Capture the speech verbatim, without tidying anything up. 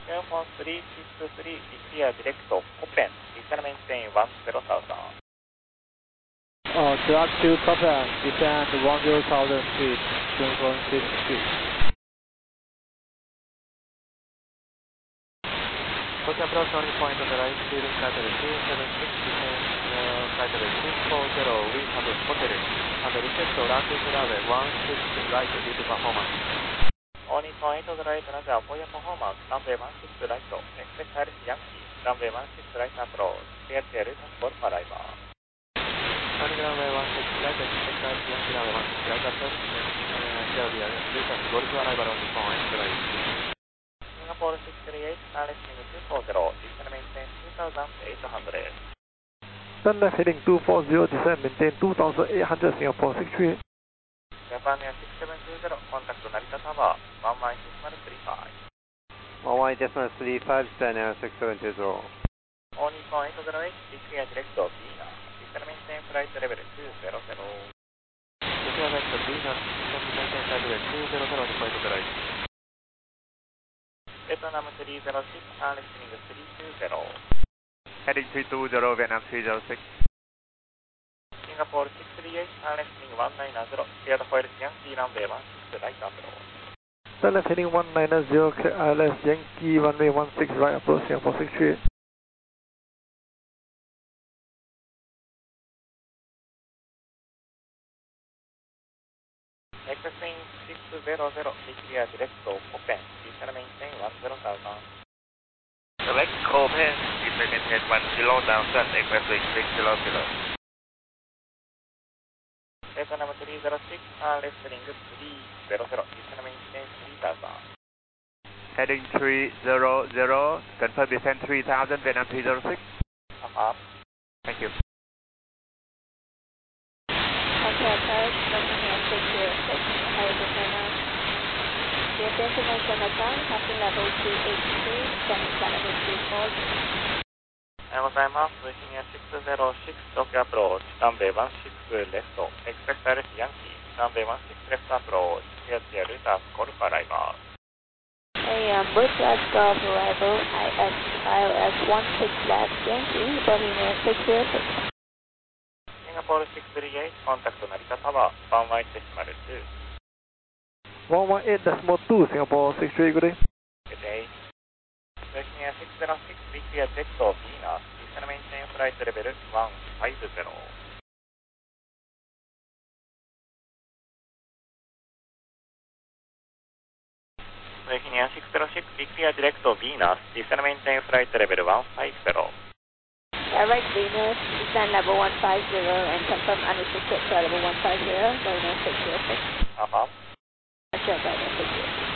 Air Force three six three, clear direct to Copen, descend maintain one zero thousand. Uh, drop to Copen, descend one zero thousand feet, three one six feet. Close approach only point on the right, leading flight level two seven six, descend uh, flight level two four zero, we have a hotel, and request to landing runway one six right due to performance. Only point on the right, another for your performance, runway one six right, expect Alice Yankee, runway one six right approach, clear to return for arrival. Running runway one six right, expect Alice Yankee, runway one six right approach, clear to return for arrival on the point right. Singapore six three eight, Alice two four zero, descend maintain two thousand eight hundred. Turn left heading two four zero, descend maintain two thousand eight hundred, Singapore six three eight. Japan Air six seven two zero, contact Narita Tower, one one decimal three five. one one decimal three five, Japan Air six seven two zero. Only point on the right, clear direct to Venus, descend maintain flight level two zero zero. Clear direct to Venus, descend maintain flight level two zero zero, point on the right. Vietnam three zero six, Alice three two zero. Heading three two zero, Vietnam three zero six. Singapore six three eight, Alice one nine zero, clear the foil Yankee runway one six right approach. Turn left heading one nine zero, clear I L S Yankee runway one six right approach, Singapore six three eight. Expecting six zero zero, clear direct to Copen, descend maintain one zero thousand. Select Copen, descend maintain one zero thousand, expecting six zero zero. Vietnam three zero six, Alice three zero zero, descend maintain three thousand. Heading three zero zero, confirm descend three thousand, Vietnam three zero six. Up up. Thank you. Okay, approach, Vietnam Air six zero six, higher descend now. Your destination hotel, passing level two eight three, descending flight level two four zero. おはようございます。シニアsix zero six, Tokyo approach, runway one six left, expect Alice Yankee, runway one six left approach, clear to return for arrival. Hey, um, Bridge Golf arrival, I L S one six left, Yankee, Bermuda six zero six. Singapore six three eight, contact Narita Tower, one one decimal two. one one eight decimal two, Singapore six three eight, good day. Good day. Senior six zero six, clear direct to Venus, descend maintain flight level one five zero. Senior six zero six, clear direct to Venus, descend maintain flight level one five zero. Direct Venus, descend level one five zero and confirm unrestricted flight level one five zero, Bermuda six zero six. Up up. Sure, Bermuda six zero six.